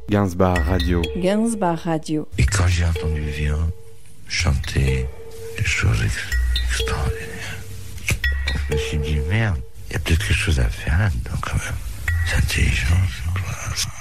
Gainsbar Radio. Gainsbar Radio. Et quand j'ai entendu Vian chanter des choses extraordinaires, je me suis dit, merde, il y a peut-être quelque chose à faire là-dedans quand même. C'est intelligent.